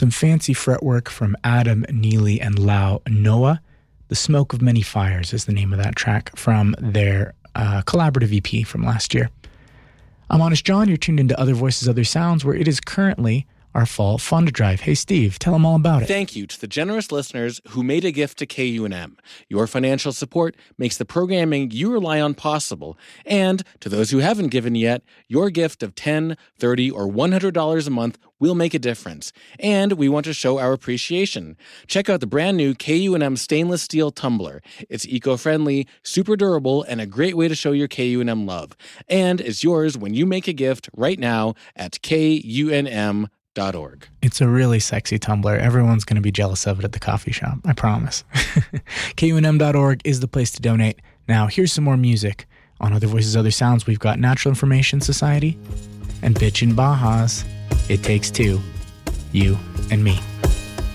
Some fancy fretwork from Adam Neely and Lau Noah. The Smoke of Many Fires is the name of that track from their collaborative EP from last year. I'm Honest John. You're tuned into Other Voices, Other Sounds, where it is currently our fall fund drive. Hey, Steve, tell them all about it. Thank you to the generous listeners who made a gift to KUNM. Your financial support makes the programming you rely on possible. And to those who haven't given yet, your gift of $10, $30, or $100 a month will make a difference. And we want to show our appreciation. Check out the brand new KUNM stainless steel tumbler. It's eco-friendly, super durable, and a great way to show your KUNM love. And it's yours when you make a gift right now at KUNM.org. It's a really sexy tumbler. Everyone's going to be jealous of it at the coffee shop, I promise. KUNM.org is the place to donate. Now, here's some more music. On Other Voices, Other Sounds, we've got Natural Information Society and Bitchin' Bajas. It Takes Two, You and Me.